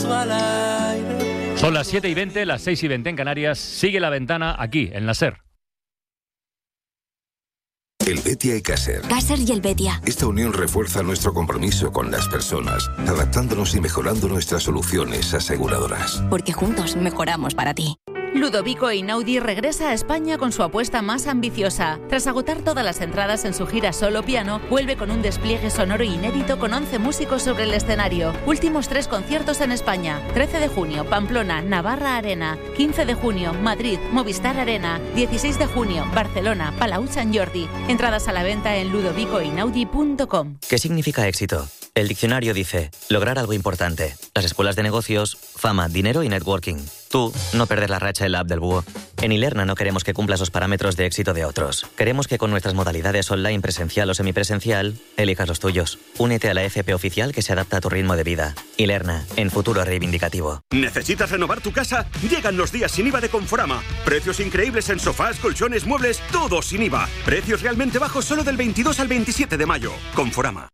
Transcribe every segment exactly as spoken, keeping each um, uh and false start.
Son las siete y veinte, las seis y veinte en Canarias. Sigue La Ventana aquí, en la SER. El Betia y Caser. Caser y el Betia. Esta unión refuerza nuestro compromiso con las personas, adaptándonos y mejorando nuestras soluciones aseguradoras. Porque juntos mejoramos para ti. Ludovico Einaudi regresa a España con su apuesta más ambiciosa. Tras agotar todas las entradas en su gira Solo Piano, vuelve con un despliegue sonoro inédito con once músicos sobre el escenario. Últimos tres conciertos en España. trece de junio, Pamplona, Navarra Arena. quince de junio, Madrid, Movistar Arena. dieciséis de junio, Barcelona, Palau Sant Jordi. Entradas a la venta en ludovico einaudi punto com. ¿Qué significa éxito? El diccionario dice, lograr algo importante. Las escuelas de negocios, fama, dinero y networking. Tú, no perder la racha en la app del búho. En Ilerna no queremos que cumplas los parámetros de éxito de otros. Queremos que con nuestras modalidades online, presencial o semipresencial, elijas los tuyos. Únete a la F P oficial que se adapta a tu ritmo de vida. Ilerna, en futuro reivindicativo. ¿Necesitas renovar tu casa? Llegan los días sin I V A de Conforama. Precios increíbles en sofás, colchones, muebles, todo sin I V A. Precios realmente bajos solo del veintidós al veintisiete de mayo. Conforama.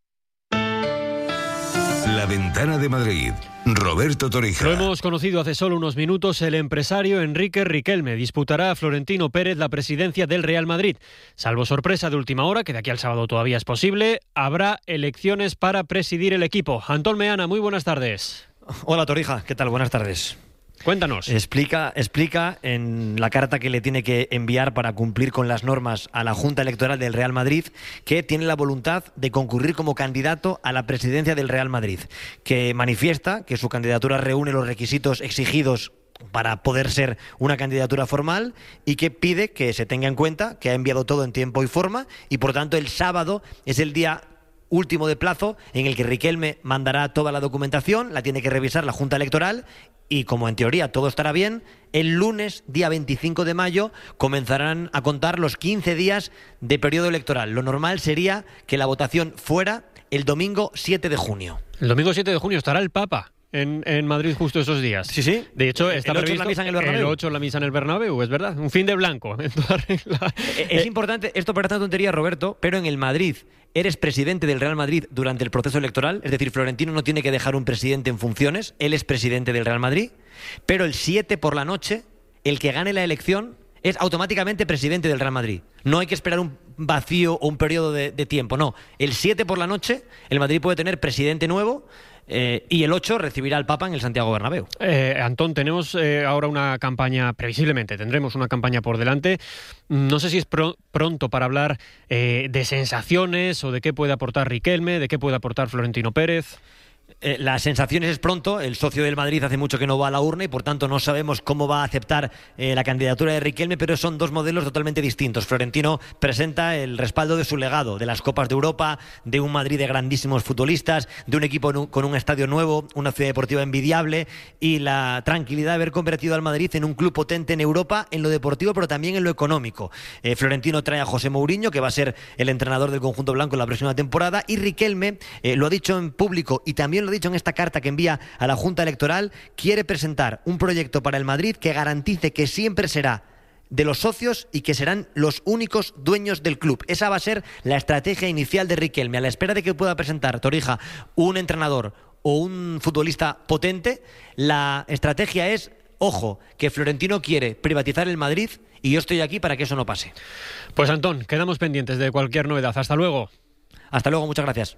La Ventana de Madrid. Roberto Torija. Lo hemos conocido hace solo unos minutos. El empresario Enrique Riquelme disputará a Florentino Pérez la presidencia del Real Madrid. Salvo sorpresa de última hora, que de aquí al sábado todavía es posible, habrá elecciones para presidir el equipo. Antón Meana, muy buenas tardes. Hola Torija, ¿qué tal? Buenas tardes. Cuéntanos. Explica, explica en la carta que le tiene que enviar para cumplir con las normas a la Junta Electoral del Real Madrid que tiene la voluntad de concurrir como candidato a la presidencia del Real Madrid, que manifiesta que su candidatura reúne los requisitos exigidos para poder ser una candidatura formal y que pide que se tenga en cuenta que ha enviado todo en tiempo y forma y por tanto el sábado es el día último de plazo en el que Riquelme mandará toda la documentación, la tiene que revisar la Junta Electoral y como en teoría todo estará bien, el lunes, día veinticinco de mayo, comenzarán a contar los quince días de periodo electoral. Lo normal sería que la votación fuera el domingo siete de junio. El domingo siete de junio estará el Papa en, en Madrid justo esos días. Sí, sí. De hecho, está el ocho previsto la misa en el Bernabéu. El ocho la misa en el Bernabéu, es verdad. Un fin de blanco. En toda regla. Es importante, esto parece una tontería, Roberto, pero en el Madrid eres presidente del Real Madrid durante el proceso electoral, es decir, Florentino no tiene que dejar un presidente en funciones, él es presidente del Real Madrid, pero el siete por la noche, el que gane la elección es automáticamente presidente del Real Madrid. No hay que esperar un vacío o un periodo de, de tiempo, no. El siete por la noche, el Madrid puede tener presidente nuevo eh, y el ocho recibirá al Papa en el Santiago Bernabéu. Eh, Antón, tenemos eh, ahora una campaña, previsiblemente tendremos una campaña por delante. No sé si es pro- pronto para hablar eh, de sensaciones o de qué puede aportar Riquelme, de qué puede aportar Florentino Pérez. Eh, las sensaciones es pronto, el socio del Madrid hace mucho que no va a la urna y por tanto no sabemos cómo va a aceptar eh, la candidatura de Riquelme, pero son dos modelos totalmente distintos. Florentino presenta el respaldo de su legado, de las Copas de Europa, de un Madrid de grandísimos futbolistas, de un equipo con un estadio nuevo, una ciudad deportiva envidiable y la tranquilidad de haber convertido al Madrid en un club potente en Europa, en lo deportivo pero también en lo económico. Eh, Florentino trae a José Mourinho, que va a ser el entrenador del conjunto blanco en la próxima temporada, y Riquelme eh, lo ha dicho en público y también lo ha dicho en esta carta que envía a la Junta Electoral, quiere presentar un proyecto para el Madrid que garantice que siempre será de los socios y que serán los únicos dueños del club. Esa va a ser la estrategia inicial de Riquelme, a la espera de que pueda presentar, Torija, un entrenador o un futbolista potente. La estrategia es, ojo, que Florentino quiere privatizar el Madrid y yo estoy aquí para que eso no pase. Pues Antón, quedamos pendientes de cualquier novedad. Hasta luego. Hasta luego, muchas gracias.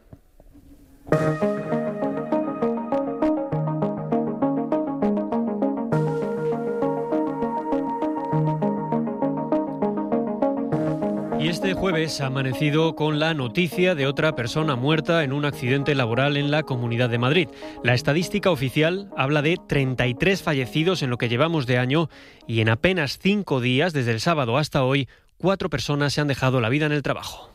Y este jueves ha amanecido con la noticia de otra persona muerta en un accidente laboral en la Comunidad de Madrid. La estadística oficial habla de treinta y tres fallecidos en lo que llevamos de año y en apenas cinco días, desde el sábado hasta hoy, cuatro personas se han dejado la vida en el trabajo.